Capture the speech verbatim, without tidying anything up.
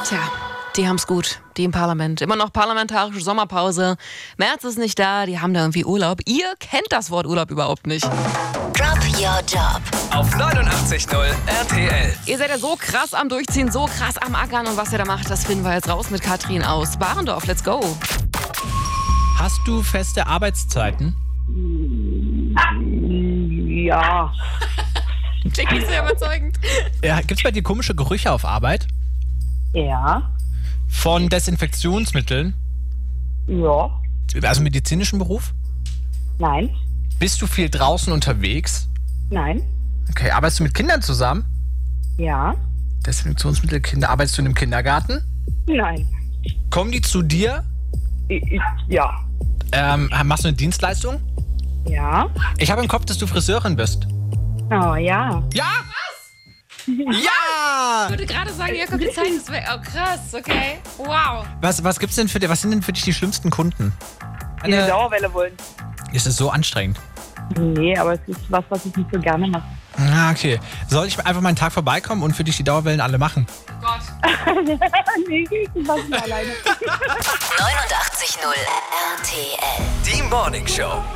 Tja, die haben's gut, die im Parlament. Immer noch parlamentarische Sommerpause. Merz ist nicht da, die haben da irgendwie Urlaub. Ihr kennt das Wort Urlaub überhaupt nicht. Drop Your Job auf neunundachtzig Komma null R T L. Ihr seid ja so krass am Durchziehen, so krass am Ackern. Und was ihr da macht, das finden wir jetzt raus mit Katrin aus Barendorf. Let's go. Hast du feste Arbeitszeiten? Ja. Klingt nicht sehr überzeugend. Ja, gibt's bei dir komische Gerüche auf Arbeit? Ja. Von Desinfektionsmitteln? Ja. Also medizinischen Beruf? Nein. Bist du viel draußen unterwegs? Nein. Okay, arbeitest du mit Kindern zusammen? Ja. Desinfektionsmittel, Kinder. Arbeitest du in einem Kindergarten? Nein. Kommen die zu dir? Ich, ich, ja. Ähm, machst du eine Dienstleistung? Ja. Ich habe im Kopf, dass du Friseurin bist. Oh, ja. Ja? Was? Ja! Ich würde gerade sagen, Jakob, die Zeit ist weg. Oh, krass, okay. Wow. Was, was gibt's denn für dich, was sind denn für dich die schlimmsten Kunden? Die eine Eine, Dauerwelle wollen. ist es so anstrengend? Nee, aber es ist was, was ich nicht so gerne mache. Ah, okay. Soll ich einfach mal einen Tag vorbeikommen und für dich die Dauerwellen alle machen? Oh Gott. Nee, ich mach mal alleine. neunundachtzig Komma null R T L. Die Morning Show.